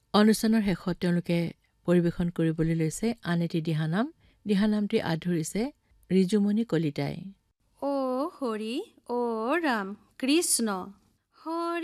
অনুষ্ঠানৰ শেষত তেওঁলোকে পৰিৱেশন কৰিবলৈ লৈছে আন এটি দিহানাম। দিহানামটি আধৰিছে ৰিজুমণি কলিতাই। অ' হৰি, অ' ৰাম কৃষ্ণ